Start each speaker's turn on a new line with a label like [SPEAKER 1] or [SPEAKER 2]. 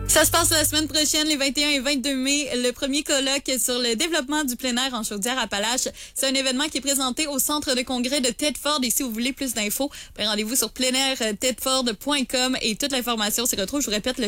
[SPEAKER 1] Ça se passe la semaine prochaine, les 21 et 22 mai, le premier colloque sur le développement du plein air en Chaudière-Appalaches. C'est un événement qui est présenté au centre de congrès de Tedford. Et si vous voulez plus d'infos, rendez-vous sur pleinairtedford.com et toute l'information s'y retrouve. Je vous répète, le